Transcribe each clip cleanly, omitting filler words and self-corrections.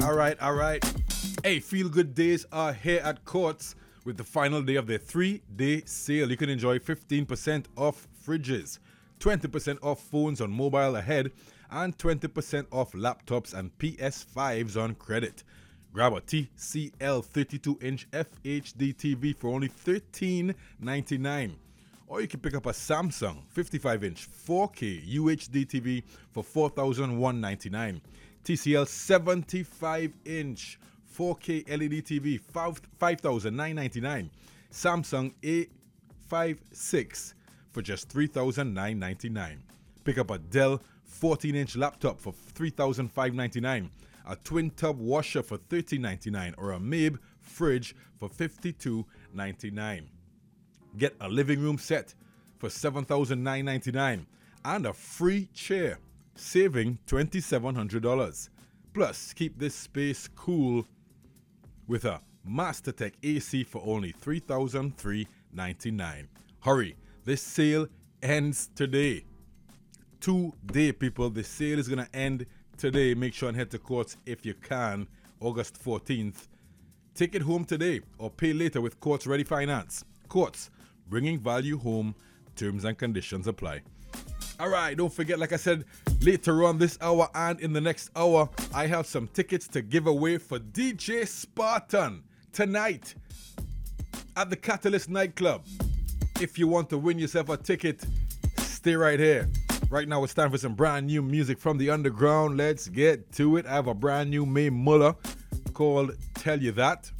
All right. Hey, Feel Good Days are here at Courts with the final day of their 3-day sale. You can enjoy 15% off fridges, 20% off phones on mobile ahead, and 20% off laptops and PS5s on credit. Grab a TCL 32-inch FHD TV for only $13.99. Or you can pick up a Samsung 55-inch 4K UHD TV for $4,199. TCL 75-inch 4K LED TV, $5,999. Samsung A56 for just $3,999. Pick up a Dell 14-inch laptop for $3,599. A twin tub washer for $13.99, or a Mabe fridge for $52.99. Get a living room set for $7,999 and a free chair, saving $2,700. Plus, keep this space cool with a MasterTech AC for only $3,399. Hurry, this sale ends today. Today, people. The sale is going to end today. Make sure and head to Courts if you can, August 14th. Take it home today or pay later with Courts Ready Finance. Courts, bringing value home. Terms and conditions apply. All right, don't forget, like I said, later on this hour and in the next hour, I have some tickets to give away for DJ Spartan tonight at the Catalyst nightclub. If you want to win yourself a ticket, stay right here. Right now, it's time for some brand new music from the underground. Let's get to it. I have a brand new Mae Muller called Tell You That.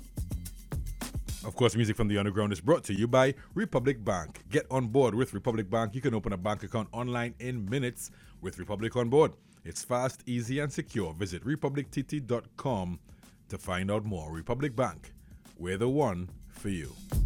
Of course, music from the underground is brought to you by Republic Bank. Get on board with Republic Bank. You can open a bank account online in minutes with Republic on board. It's fast, easy, and secure. Visit republictt.com to find out more. Republic Bank, we're the one for you.